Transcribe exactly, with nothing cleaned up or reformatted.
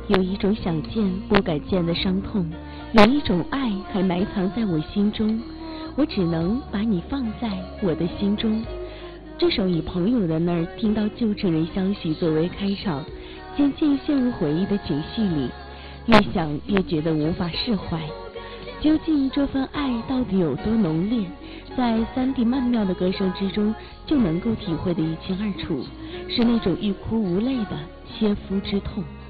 有一种想见不敢见的伤痛，有一种爱还埋藏在我心中，我只能把你放在我的心中。这首以朋友的那儿听到旧情人消息作为开场，渐渐陷入回忆的情绪里，越想越觉得无法释怀。究竟这份爱到底有多浓烈，在三弟曼妙的歌声之中就能够体会得一清二楚，是那种欲哭无泪的切肤之痛。